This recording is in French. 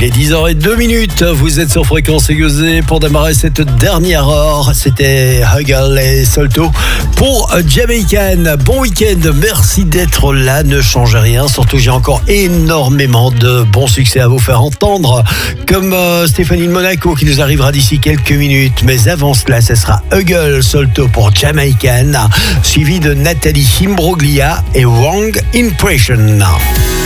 Il est 10h02. Vous êtes sur Fréquence Aiguisée pour démarrer cette dernière heure. C'était Huggle et Solto pour Jamaican. Bon week-end. Merci d'être là. Ne changez rien. Surtout, j'ai encore énormément de bons succès à vous faire entendre. Comme Stéphanie de Monaco qui nous arrivera d'ici quelques minutes. Mais avant cela, ce sera Huggle Solto pour Jamaican. Suivi de Nathalie Imbroglia et Wrong Impression.